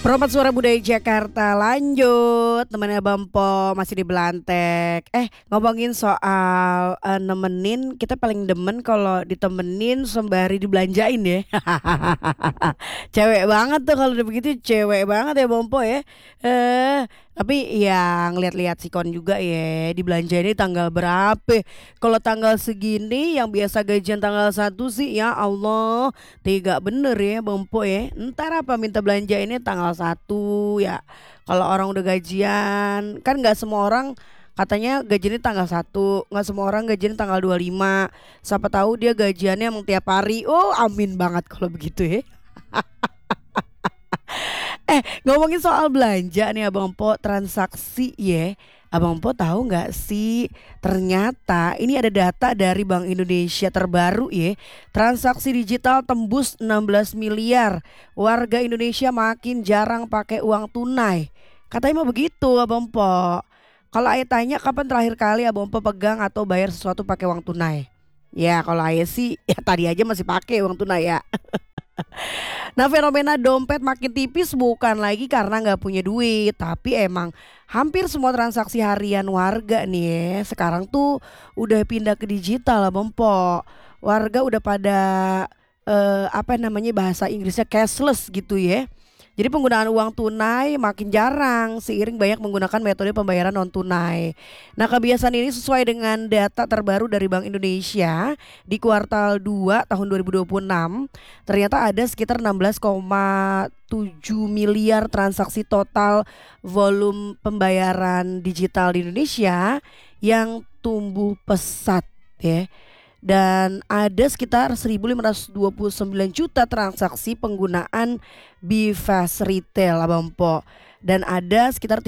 Perempat Suara Budaya Jakarta lanjut temennya Bampo masih di Belantek. Ngomongin soal nemenin, kita paling demen kalau ditemenin sembari dibelanjain ya. Cewek banget tuh kalau udah begitu, cewek banget ya Bampo ya. Eh tapi yang lihat-lihat sikon juga ya, dibelanjain ini tanggal berapa? Kalau tanggal segini yang biasa gajian tanggal 1 sih ya Allah. Tiga bener ya Bampo ya. Ntar apa minta belanja ini tanggal 1 ya. Kalau orang udah gajian, kan nggak semua orang katanya gajiannya tanggal 1, nggak semua orang gajiannya tanggal 25. Siapa tahu dia gajiannya emang tiap hari. Oh, amin banget kalau begitu ya. Ngomongin soal belanja nih Abang Po, transaksi ya. Abang Po tahu nggak sih, ternyata ini ada data dari Bank Indonesia terbaru ya. Transaksi digital tembus 16 miliar. Warga Indonesia makin jarang pakai uang tunai. Katanya mau begitu Abang Po. Kalau Ayah tanya kapan terakhir kali Abang Po pegang atau bayar sesuatu pakai uang tunai? Ya kalau Ayah sih ya tadi aja masih pakai uang tunai ya. Nah, fenomena dompet makin tipis bukan lagi karena nggak punya duit, tapi emang hampir semua transaksi harian warga nih ya, sekarang tuh udah pindah ke digital lah Bempo. Warga udah pada apa namanya bahasa Inggrisnya cashless gitu ya. Jadi penggunaan uang tunai makin jarang seiring banyak menggunakan metode pembayaran non tunai. Nah, kebiasaan ini sesuai dengan data terbaru dari Bank Indonesia di kuartal 2 tahun 2026. Ternyata ada sekitar 16,7 miliar transaksi total volume pembayaran digital di Indonesia yang tumbuh pesat ya. Dan ada sekitar 1.529 juta transaksi penggunaan BIFAS retail Abang Po. Dan ada sekitar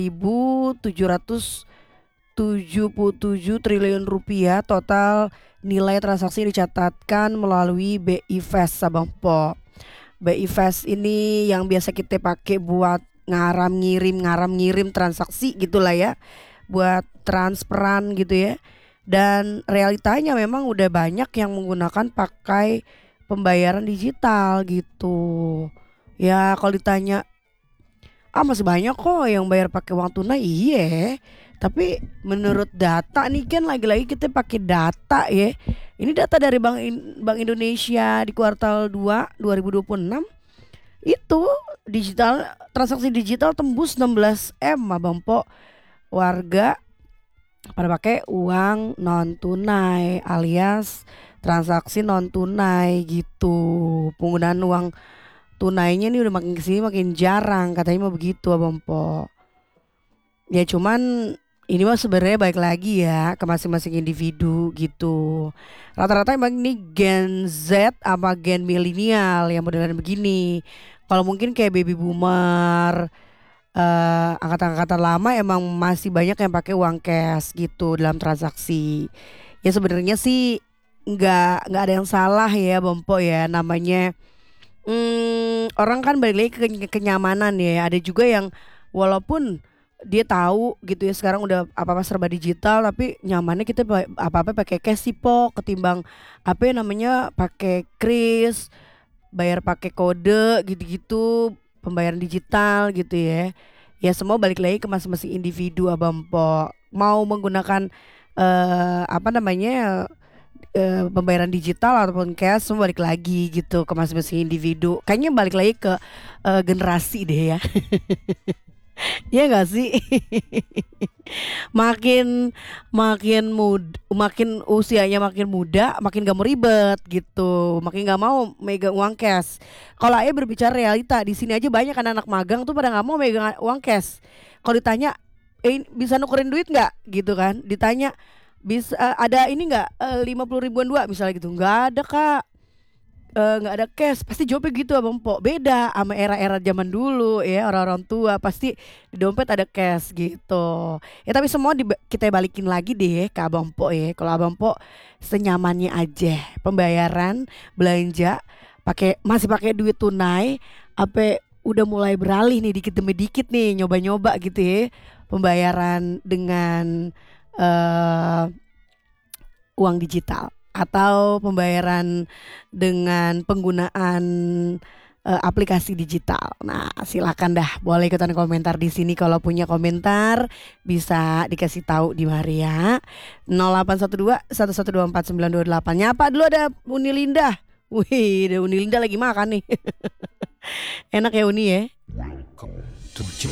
3.777 triliun rupiah total nilai transaksi yang dicatatkan melalui BI Fast Abang Po. BI Fast ini yang biasa kita pakai buat ngaram ngirim transaksi gitulah ya, buat transferan gitu ya. Dan realitanya memang udah banyak yang menggunakan pakai pembayaran digital gitu. Ya kalau ditanya, masih banyak kok yang bayar pakai uang tunai. Iya. Tapi menurut data nih kan lagi-lagi kita pakai data ya. Ini data dari Bank Indonesia di kuartal 2 2026 itu transaksi digital tembus 16 M Abang Po. Warga pada pakai uang non tunai alias transaksi non tunai gitu. Penggunaan uang tunainya nih udah makin kesini makin jarang katanya mau begitu Abang Po. Ya cuman ini mah sebenarnya baik lagi ya ke masing-masing individu gitu. Rata-rata emang ini Gen Z apa Gen milenial yang modelan begini. Kalau mungkin kayak baby boomer, angkatan-angkatan lama emang masih banyak yang pakai uang cash gitu dalam transaksi. Ya sebenarnya sih nggak ada yang salah ya Bompo ya, namanya orang kan balik lagi ke kenyamanan ya. Ada juga yang walaupun dia tahu gitu ya sekarang udah apa-apa serba digital tapi nyamannya kita apa-apa pakai cash sih po, ketimbang apa ya namanya pakai kris, bayar pakai kode gitu-gitu, pembayaran digital gitu ya. Ya semua balik lagi ke masing-masing individu Abang Po. Mau menggunakan apa namanya pembayaran digital ataupun cash semua balik lagi gitu ke masing-masing individu. Kayaknya balik lagi ke generasi deh ya. Iya gak sih? makin makin usianya makin muda, makin gak mau ribet gitu, makin gak mau megang uang cash. Kalau Ayah berbicara realita, di sini aja banyak anak-anak magang tuh pada gak mau megang uang cash. Kalau ditanya, bisa nukerin duit nggak gitu kan? Ditanya bisa ada ini nggak 50 ribuan dua misalnya gitu, nggak ada kak. Nggak ada cash, pasti jawabnya gitu Abang Po. Beda sama era-era zaman dulu ya, orang-orang tua pasti di dompet ada cash gitu. Ya tapi semua kita balikin lagi deh ke Abang Po ya. Kalau Abang Po senyamannya aja pembayaran belanja masih pakai duit tunai, apa udah mulai beralih nih dikit demi dikit nih nyoba-nyoba gitu ya pembayaran dengan eh uang digital atau pembayaran dengan penggunaan aplikasi digital. Nah, silakan dah boleh ikutan komentar di sini kalau punya komentar bisa dikasih tahu di Maria 0812 1124 928. Nyapa dulu ada Uni Linda. Wih, ada Uni Linda lagi makan nih. Enak ya Uni ya.